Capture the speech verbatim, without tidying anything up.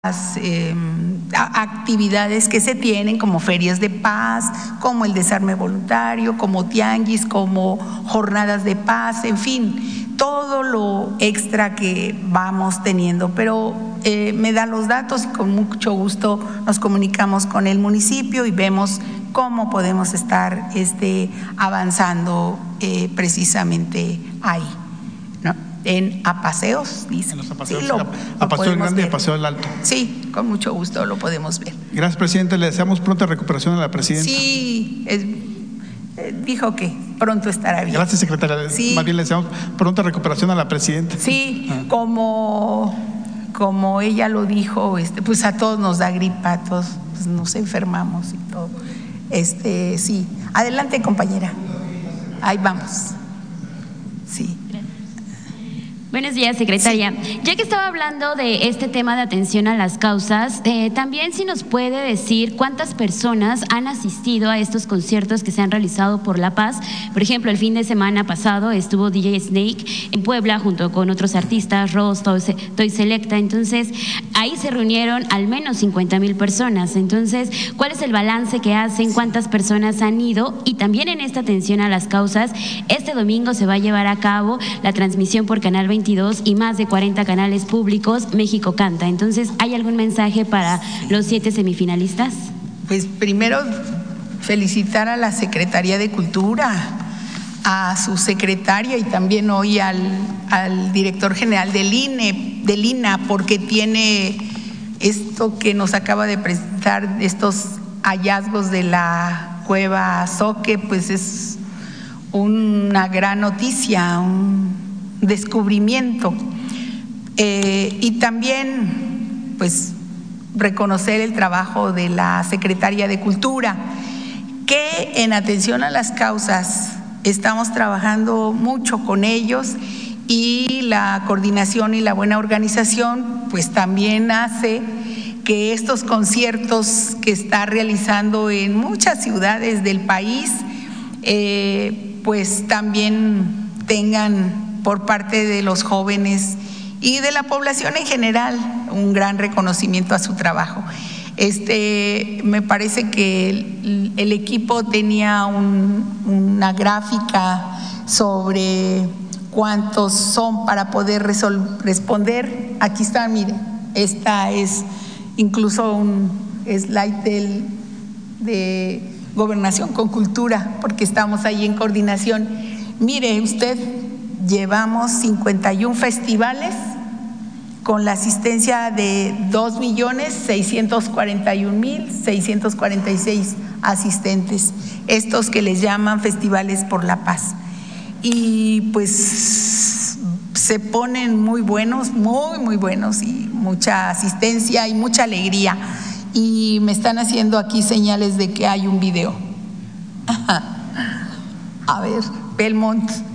las eh, actividades que se tienen, como ferias de paz, como el desarme voluntario, como tianguis, como jornadas de paz, en fin, todo lo extra que vamos teniendo. Pero eh, me da los datos y con mucho gusto nos comunicamos con el municipio y vemos cómo podemos estar este, avanzando eh, precisamente ahí, ¿no? En Apaseos, dice. En los Apaseos, sí, lo, a, lo a Paseo el Grande y ver. a Paseo el Alto. Sí, con mucho gusto lo podemos ver. Gracias, presidente. Le deseamos pronta recuperación a la presidenta. Sí, es, eh, dijo que pronto estará bien. Gracias, secretaria. Sí. Más bien le deseamos pronta recuperación a la presidenta. Sí, ah. como, como ella lo dijo, este, pues a todos nos da gripa, a todos pues, nos enfermamos y todo. Este, sí. Adelante, compañera. Ahí vamos. Sí. Buenos días, secretaria. Sí. Ya que estaba hablando de este tema de atención a las causas, eh, también si nos puede decir cuántas personas han asistido a estos conciertos que se han realizado por La Paz. Por ejemplo, el fin de semana pasado estuvo D J Snake en Puebla junto con otros artistas, Ross, Toy Selecta. Entonces, ahí se reunieron al menos cincuenta mil personas. Entonces, ¿cuál es el balance que hacen? ¿Cuántas personas han ido? Y también en esta atención a las causas, este domingo se va a llevar a cabo la transmisión por Canal veintidós y más de cuarenta canales públicos, México Canta. Entonces, ¿hay algún mensaje para los siete semifinalistas? Pues primero, felicitar a la Secretaría de Cultura, a su secretaria y también hoy al, al director general del I N E, del I N A, porque tiene esto que nos acaba de presentar, estos hallazgos de la cueva Zoque, pues es una gran noticia, un descubrimiento, eh, y también pues reconocer el trabajo de la Secretaría de Cultura, que en atención a las causas estamos trabajando mucho con ellos, y la coordinación y la buena organización pues también hace que estos conciertos que está realizando en muchas ciudades del país eh, pues también tengan por parte de los jóvenes y de la población en general un gran reconocimiento a su trabajo. Este, me parece que el, el equipo tenía un, una gráfica sobre cuántos son para poder resol, responder. Aquí está, mire, esta es incluso un slide del, de Gobernación con Cultura, porque estamos ahí en coordinación. Mire usted, llevamos cincuenta y un festivales con la asistencia de dos millones seiscientos cuarenta y un mil seiscientos cuarenta y seis asistentes, estos que les llaman festivales por la paz. Y pues se ponen muy buenos, muy, muy buenos, y mucha asistencia y mucha alegría. Y me están haciendo aquí señales de que hay un video. A ver, Belmont.